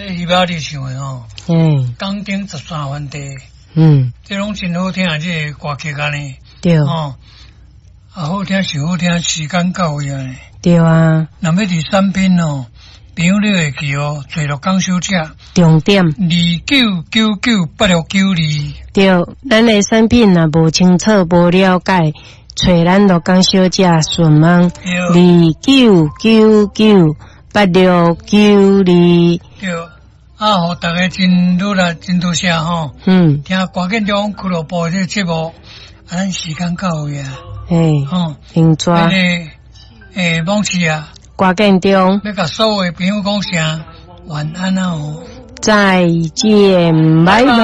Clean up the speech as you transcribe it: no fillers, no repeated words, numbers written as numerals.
伊捌你唱的吼，岗顶13番地，这拢真好听，这个歌曲安尼， 对， 好听是好听，时间到位啊， 对啊， 那么第三篇哦，朋友你会记哦，找到讲小姐， 重点 29998692，对， 咱的产品若无清楚无了解，找咱罗讲小姐询问29998692， 对。互大家真努力，真多谢吼。听歌建中俱乐部这个节目，咱时间到位啊。 应抓。 往期啊。 歌建中。 要甲所有的朋友讲声晚安啊！ 再见，拜拜。